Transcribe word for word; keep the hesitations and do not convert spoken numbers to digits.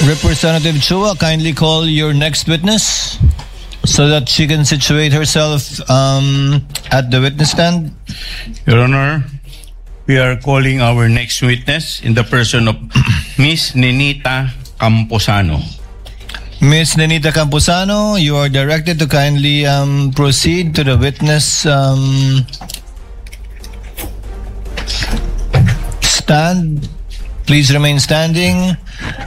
Representative Chua, kindly call your next witness so that she can situate herself um, at the witness stand. Your Honor, we are calling our next witness in the person of Miss Nenita Camposano. Miss Nenita Camposano, you are directed to kindly um, proceed to the witness um, stand. Please remain standing.